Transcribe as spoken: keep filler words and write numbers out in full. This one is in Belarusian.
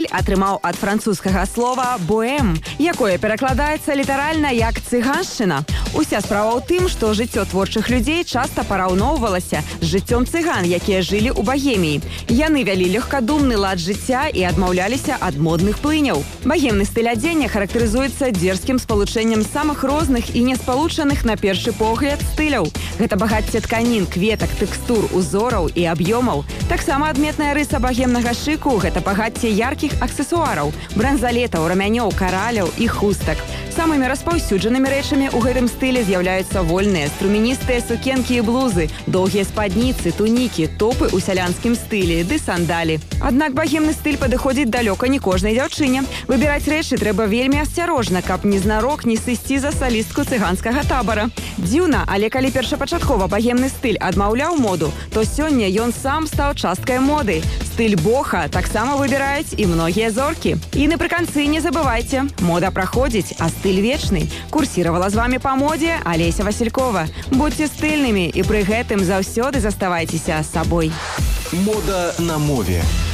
атрымаў ад французскага слова «боэм», якое перакладаецца літаральна як «цыганшчына». Уся справа ў тым, што жыццё творчых людзей часта параўноўвалася з жыццём цыган, якія жылі ў Багеміі. Яны вялі лёгкадумны лад жыцця і адмаўляліся ад модных плыняў. Багемны стыль адзення характарызуецца дзерзкім спалучэннем самых розных і неспалучаных на першы погляд стыляў. Гэта багацце тканін, кветак, тэкстур, узораў і аб'ёмаў. Таксама адметная рыса багемнага шыку – гэта багацце яркіх аксесуараў, бранзалетаў, рамянёў, караляў і хустак. Самымі распаўсюджанымі рэчамі ў гэтым стылі з'яўляюцца вольныя, струмяністыя сукенкі і блузы, доўгія спадніцы, тунікі, топы ў сялянскім стылі ды сандалі. Аднак багемны стыль падыходзіць далёка не кожнай дзяўчыне. Выбіраць рэчы трэба вельмі асцярожна, каб незнарок не сысці за салістку цыганскага табара. Дзіўна, але калі першапачаткова багемны стыль адмаўляў моду, то сёння ён сам стаў часткай моды. Стыль боха таксама выбіраюць і многія зоркі. І напрыканцы не забывайце, мода праходзіць, а стыль вечны. Курсіравала з вамі па модзе Алеся Василькова. Будьце стыльнымі і пры гэтым заўсёды заставайцеся сабой. Мода на мове.